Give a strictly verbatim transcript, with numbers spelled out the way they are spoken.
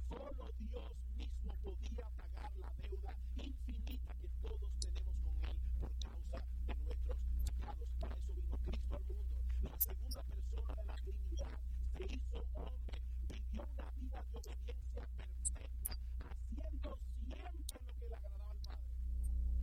Solo Dios mismo podía pagar la deuda infinita que todos tenemos con Él por causa de nuestros pecados. Para eso vino Cristo al mundo. La segunda persona de la Trinidad se hizo hombre, vivió una vida de obediencia perfecta, haciendo siempre lo que le agradaba al Padre.